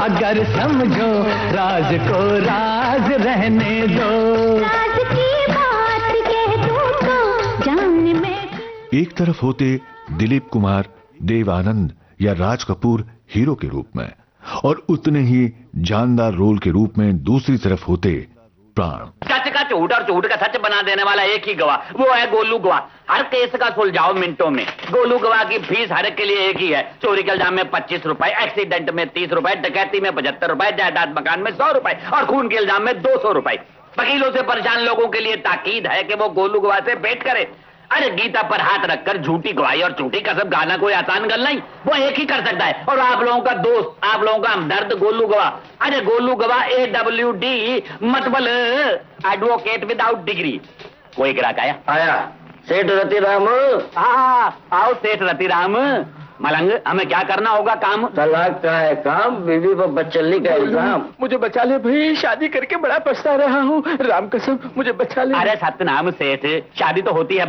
अगर समझो राज को राज रहने दो। राज की बात कह दूं तो जान में। एक तरफ होते दिलीप कुमार, देव आनंद या राज कपूर हीरो के रूप में, और उतने ही जानदार रोल के रूप में दूसरी तरफ होते प्राण। सच का झूठ और झूठ का सच बना देने वाला एक ही गवाह, वो है गोलू गवाह। हर केस का सुलझाओ मिनटों में। गोलू गवाह की फीस हर एक के लिए एक ही है। चोरी के इल्जाम में 25 रुपए, एक्सीडेंट में 30 रुपए, डकैती में 75 रुपए, जायदाद मकान में 100 रुपए और खून के इल्जाम में 200 रुपए। वकीलों से परेशान लोगों के लिए ताकीद है कि वो गोलू गवाह से भेंट करे। अरे गीता पर हाथ रखकर झूठी गवाही और झूठी कसम गाना कोई आसान गल नहीं, वो एक ही कर सकता है। और आप लोगों का दोस्त, आप लोगों का हमदर्द गोलू गवाह। अरे गोलू गवाह AWD मतलब एडवोकेट विदाउट डिग्री। कोई ग्राहक आया? सेठ रतिराम। हाँ, आओ सेठ रतिराम। मलंग, हमें क्या करना होगा काम? तलाक का है काम, बीवी पर बच्चली का इल्जाम। मुझे बचा ले भाई, शादी करके बड़ा पछता रहा हूँ। राम कसम मुझे बचा ले। अरे सतनाम सेठ, शादी तो होती है